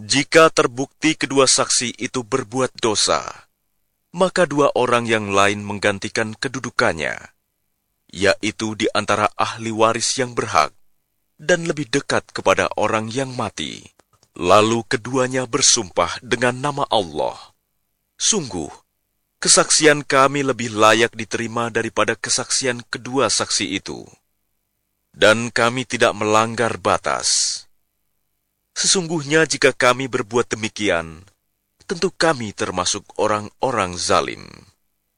Jika terbukti kedua saksi itu berbuat dosa, maka dua orang yang lain menggantikan kedudukannya, yaitu di antara ahli waris yang berhak dan lebih dekat kepada orang yang mati. Lalu keduanya bersumpah dengan nama Allah. Sungguh, kesaksian kami lebih layak diterima daripada kesaksian kedua saksi itu. Dan kami tidak melanggar batas. Sesungguhnya jika kami berbuat demikian, tentu kami termasuk orang-orang zalim.